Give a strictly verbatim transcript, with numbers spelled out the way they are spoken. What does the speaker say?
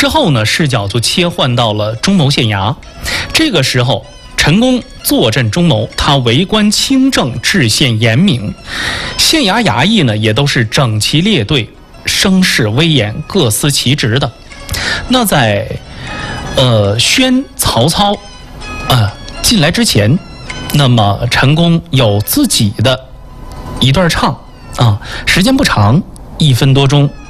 之后呢，视角就切换到了钟谋县衙。这个时候，陈宫坐镇钟谋，他为官清正，治县严明，县衙衙役呢也都是整齐列队，声势威严，各司其职的。那在呃宣曹操呃进来之前，那么陈宫有自己的一段唱啊，时间不长，一分多钟。